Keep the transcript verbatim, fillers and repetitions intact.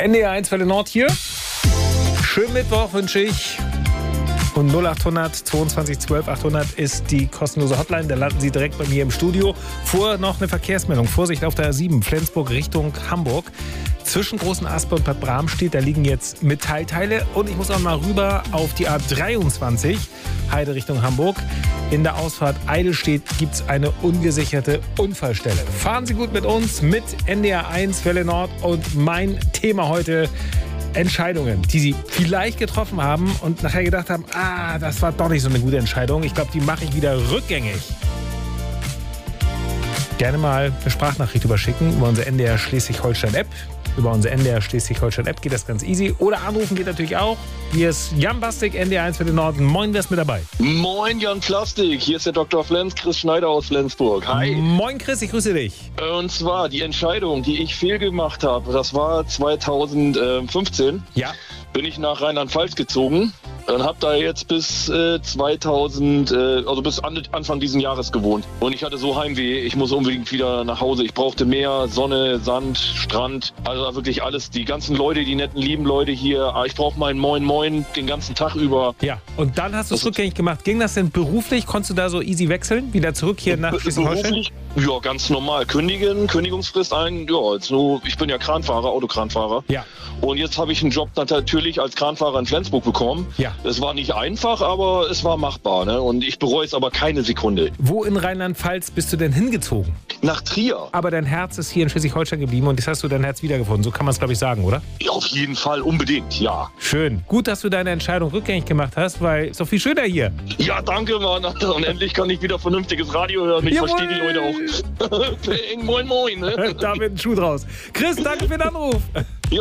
N D R eins Welle Nord hier. Schönen Mittwoch wünsche ich. Und null acht hundert zweiundzwanzig zwölf achthundert ist die kostenlose Hotline. Da landen Sie direkt bei mir im Studio. Vorher noch eine Verkehrsmeldung. Vorsicht auf der A sieben, Flensburg Richtung Hamburg. Zwischen Großen Aspe und Bad Bramstedt, da liegen jetzt Metallteile. Und ich muss auch mal rüber auf die A dreiundzwanzig, Heide Richtung Hamburg. In der Ausfahrt Eidelstedt gibt es eine ungesicherte Unfallstelle. Fahren Sie gut mit uns, mit N D R eins Welle Nord. Und mein Thema heute: Entscheidungen, die Sie vielleicht getroffen haben und nachher gedacht haben, ah, das war doch nicht so eine gute Entscheidung. Ich glaube, die mache ich wieder rückgängig. Gerne mal eine Sprachnachricht überschicken über unsere N D R Schleswig-Holstein-App. Über unsere N D R Schleswig-Holstein-App geht das ganz easy. Oder anrufen geht natürlich auch. Hier ist Jan Bastik, N D R eins für den Norden. Moin, wer ist mit dabei? Moin, Jan Plastik. Hier ist der Doktor Flens, Chris Schneider aus Flensburg. Hi. Moin, Chris, ich grüße dich. Und zwar die Entscheidung, die ich fehlgemacht habe, das war zweitausendfünfzehn. Ja. Bin ich nach Rheinland-Pfalz gezogen. Und habe da jetzt bis äh, zweitausend, äh, also bis an, Anfang diesen Jahres gewohnt. Und ich hatte so Heimweh, ich muss unbedingt wieder nach Hause. Ich brauchte Meer, Sonne, Sand, Strand, also wirklich alles. Die ganzen Leute, die netten, lieben Leute hier. Ich brauche meinen Moin Moin den ganzen Tag über. Ja, und dann hast du es rückgängig gemacht. Ging das denn beruflich? Konntest du da so easy wechseln? Wieder zurück hier nach Schleswig-Holstein? Ja, ganz normal. Kündigen, Kündigungsfrist ein. Ja, jetzt nur, ich bin ja Kranfahrer, Autokranfahrer. Ja. Und jetzt habe ich einen Job natürlich als Kranfahrer in Flensburg bekommen. Ja. Es war nicht einfach, aber es war machbar. Ne? Und ich bereue es aber keine Sekunde. Wo in Rheinland-Pfalz bist du denn hingezogen? Nach Trier. Aber dein Herz ist hier in Schleswig-Holstein geblieben und jetzt hast du dein Herz wiedergefunden. So kann man es, glaube ich, sagen, oder? Ja, auf jeden Fall, unbedingt, ja. Schön. Gut, dass du deine Entscheidung rückgängig gemacht hast, weil es ist doch viel schöner hier. Ja, danke, Mann. Und endlich kann ich wieder vernünftiges Radio hören. Ich verstehe die Leute auch. Moin, moin. Ne? Da wird ein Schuh draus. Chris, danke für den Anruf.